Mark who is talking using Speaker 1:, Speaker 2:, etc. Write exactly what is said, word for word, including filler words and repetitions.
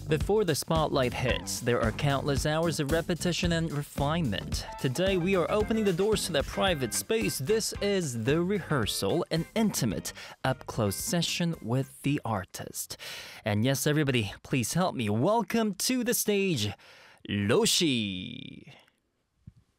Speaker 1: Before the spotlight hits, there are countless hours of repetition and refinement. Today, we are opening the doors to that private space. This is the rehearsal, an intimate, up-close session with the artist. And yes, everybody, please help me. Welcome to the stage, Loshi.